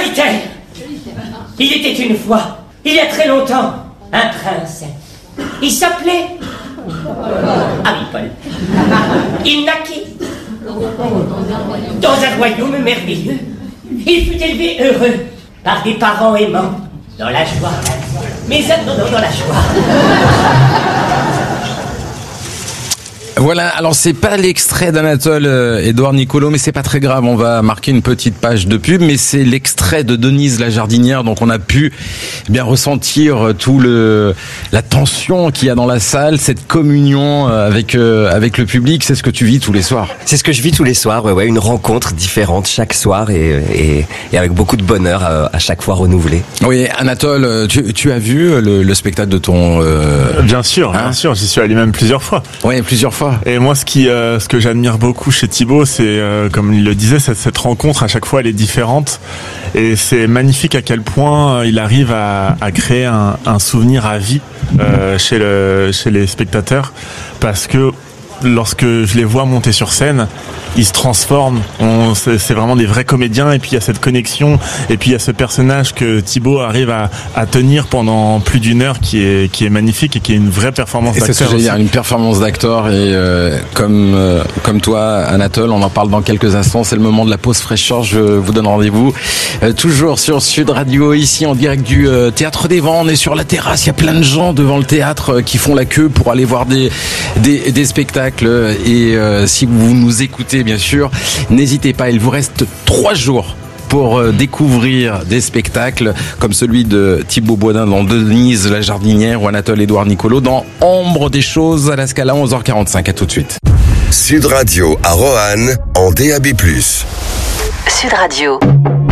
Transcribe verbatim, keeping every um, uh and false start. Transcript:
solitaire. Il était une fois, il y a très longtemps, un prince. Il s'appelait... Ah oui, Paul. Il naquit dans un royaume merveilleux. Il fut élevé heureux par des parents aimants, dans la joie. Mais non, non, dans la joie. Voilà, alors c'est pas l'extrait d'Anatole euh, Édouard Nicolo, mais c'est pas très grave, on va marquer une petite page de pub, mais c'est l'extrait de Denise la jardinière, donc on a pu eh bien ressentir tout le la tension qu'il y a dans la salle, cette communion avec euh, avec le public. C'est ce que tu vis tous les soirs. C'est ce que je vis tous les soirs, ouais, ouais, une rencontre différente chaque soir et et, et avec beaucoup de bonheur à, à chaque fois renouvelé. Oui, Anatole, tu tu as vu le, le spectacle de ton euh... Bien sûr, hein bien sûr, j'y suis allé même plusieurs fois. Oui, plusieurs fois. Et moi, ce qui, euh, ce que j'admire beaucoup chez Thibaut, c'est, euh, comme il le disait, cette, cette rencontre à chaque fois, elle est différente, et c'est magnifique à quel point il arrive à, à créer un, un souvenir à vie euh, chez le, chez les spectateurs, parce que lorsque je les vois monter sur scène, ils se transforment. On, c'est, c'est vraiment des vrais comédiens, et puis il y a cette connexion, et puis il y a ce personnage que Thibaut arrive à, à tenir pendant plus d'une heure, qui est, qui est magnifique et qui est une vraie performance et d'acteur. C'est ce que j'allais dire, une performance d'acteur, et euh, comme euh, comme toi, Anatole, on en parle dans quelques instants. C'est le moment de la pause fraîcheur. Je vous donne rendez-vous euh, toujours sur Sud Radio, ici en direct du euh, Théâtre des Vents. On est sur la terrasse. Il y a plein de gens devant le théâtre euh, qui font la queue pour aller voir des des, des spectacles. Et euh, si vous nous écoutez, bien sûr, n'hésitez pas, il vous reste trois jours pour euh, découvrir des spectacles comme celui de Thibaut Boisdin dans Denise la jardinière ou Anatole Édouard Nicolo dans Ombre des choses à la Scala, onze heures quarante-cinq. À tout de suite. Sud Radio à Roanne en D A B plus. Sud Radio.